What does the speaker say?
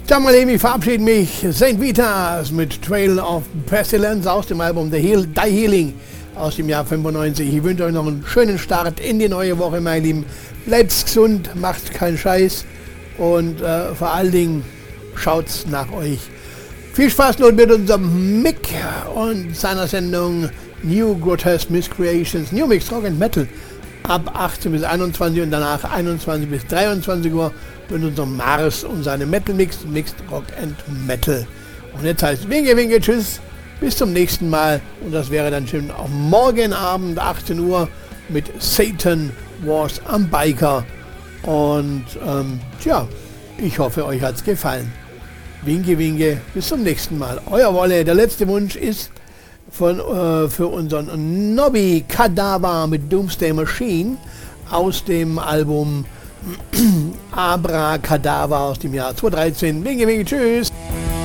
Tja, meine Lieben, ich verabschiede mich. St. Vitas mit Trail of Pestilence aus dem Album Die Healing aus dem Jahr 95. Ich wünsche euch noch einen schönen Start in die neue Woche, meine Lieben. Bleibt gesund, macht keinen Scheiß und vor allen Dingen schaut's nach euch. Viel Spaß nun mit unserem Mick und seiner Sendung New Grotesque Miscreations, New Mix Rock and Metal ab 18 bis 21 und danach 21 bis 23 Uhr mit unserem Mars und seinem Metal Mix, Mixed Rock and Metal. Und jetzt heißt Winke, Winke, tschüss, bis zum nächsten Mal und das wäre dann schön auch morgen Abend 18 Uhr mit Satan Wars am Biker und ich hoffe, euch hat's gefallen. Winke, Winke, bis zum nächsten Mal. Euer Wolle. Der letzte Wunsch ist für unseren Nobby Kadaver mit Doomsday Machine aus dem Album Abra Kadaver aus dem Jahr 2013. Winke, Winke, tschüss.